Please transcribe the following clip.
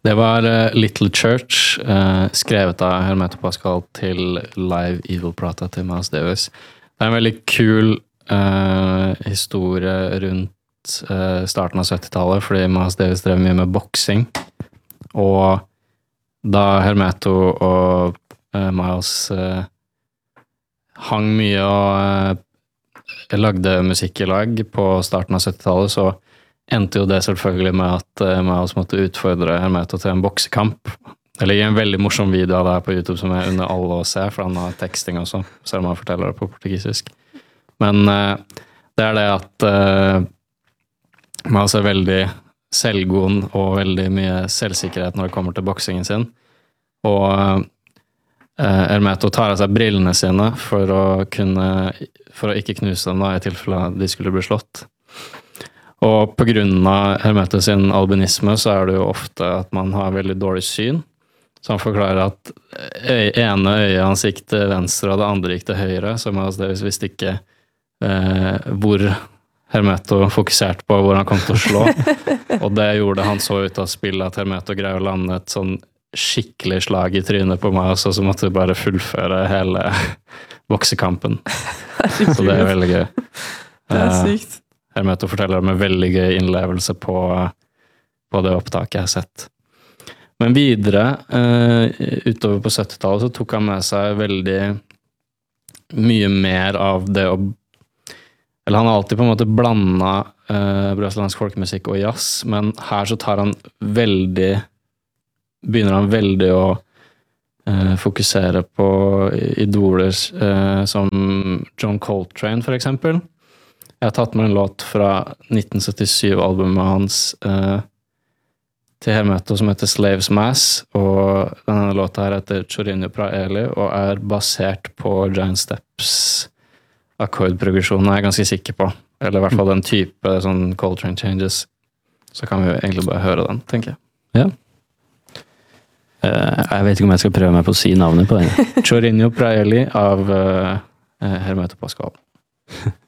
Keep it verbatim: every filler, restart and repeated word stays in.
Det var uh, Little Church, uh, skrevet av Hermeto Pascal til Live Evil Prata til Miles Davis. Det er en veldig kul uh, historie rundt uh, starten av syttitallet, fordi Miles Davis drev mye med boksing. Og da Hermeto og uh, Miles uh, hang mye og uh, lagde musikk i lag på starten av syttitallet, så endte jo det selvfølgelig med at uh, Miles måtte utfordre Hermeto til en boksekamp. Det ligger en veldig morsom video av det her på YouTube som er under alle å se, for han har teksting også, selv om han forteller det på portugisisk. Men uh, det er det at uh, Miles er veldig selvgod og veldig mye selvsikkerhet når det kommer til boksingen sin. Og uh, Hermeto tar av seg brillene sine for å kunne, for å ikke knuse dem da, i tilfelle de skulle bli slått. Og på grunn av Hermeto sin albinisme så er det jo ofte at man har veldig dårlig syn. Så han forklarer at øy, ene øyet hans gikk til venstre og det andre gikk til høyre, så Miles Davis visste ikke eh, hvor Hermeto fokuserte på, hvor han kom til å slå. Og det gjorde han så ut av spillet at Hermeto greier å lande et sånn skikkelig slag i trynet på Miles, og så måtte vi bare fullføre hele boksekampen. Så det er veldig gøy. Det er sykt. Hermeto forteller om en veldig gøy innlevelse på, på det opptaket jeg har sett. Men videre, uh, utover på syttitallet, så tok han med seg veldig mye mer av det å... Eller han har alltid på en måte blandet uh, brasiliansk folkemusikk og jazz, men her så tar han veldig... Begynner han veldig å uh, fokusere på idoler uh, som John Coltrane, for eksempel. Jeg har tatt med en låt fra nitten syttisju-albumet hans uh, til Hermeto som heter Slaves Mass, og denne låta her heter Chorinho pra Eli, og er basert på Giant Steps akkordprogresjonen, er jeg ganske sikker på. Eller i hvert fall den type sånn Coltrane changes. Så kan vi jo egentlig bare høre den, tenker jeg. Ja. Uh, jeg vet ikke om jeg skal prøve meg på å si navnet på den. Chorinho pra Eli av uh, Hermeto Pascal.